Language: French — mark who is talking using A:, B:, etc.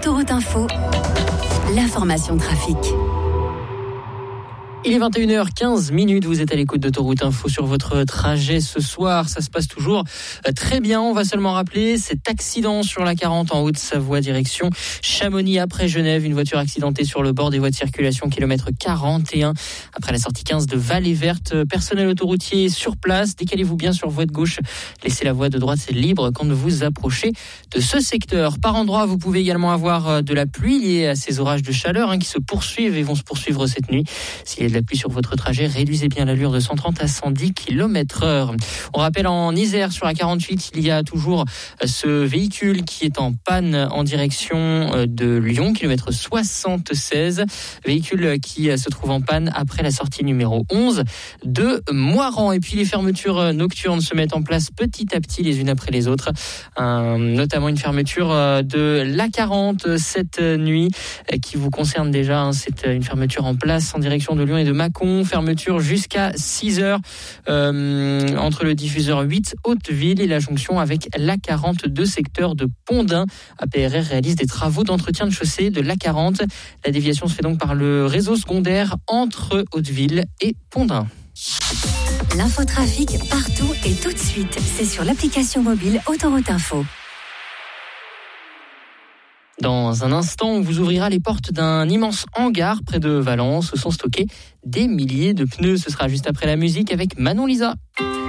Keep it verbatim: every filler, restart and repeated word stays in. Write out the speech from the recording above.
A: Autoroute Info, l'information trafic.
B: Il est vingt et une heures quinze, vous êtes à l'écoute d'Autoroute Info sur votre trajet ce soir. Ça se passe toujours très bien. On va seulement rappeler cet accident sur la quarante en Haute-Savoie, direction Chamonix après Genève. Une voiture accidentée sur le bord des voies de circulation, kilomètre quarante et un. Après la sortie quinze de Vallée Verte, personnel autoroutier sur place. Décalez-vous bien sur voie de gauche. Laissez la voie de droite libre quand vous approchez de ce secteur. Par endroits, vous pouvez également avoir de la pluie liée à ces orages de chaleur hein, qui se poursuivent et vont se poursuivre cette nuit. S'il y a de la pluie sur votre trajet, réduisez bien l'allure de cent trente à cent dix kilomètres heure. On rappelle en Isère, sur la quarante-huit, il y a toujours ce véhicule qui est en panne en direction de Lyon, kilomètre soixante-seize. Véhicule qui se trouve en panne après la sortie numéro onze de Moiran. Et puis les fermetures nocturnes se mettent en place petit à petit, les unes après les autres. Un, notamment une fermeture de l'A quarante cette nuit qui vous concerne déjà. Hein, c'est une fermeture en place en direction de Lyon et de Mâcon. Fermeture jusqu'à six heures euh, entre le diffuseur huit Hauteville et la jonction avec l'A quarante-deux secteur de Pondin. A P R R réalise des travaux d'entretien de chaussée de l'A quarante. La déviation se fait donc par le réseau secondaire entre Hauteville et Pondin.
A: L'infotrafic partout et tout de suite. C'est sur l'application mobile Autoroute Info.
B: Dans un instant, on vous ouvrira les portes d'un immense hangar près de Valence où sont stockés des milliers de pneus. Ce sera juste après la musique avec Manon Lisa.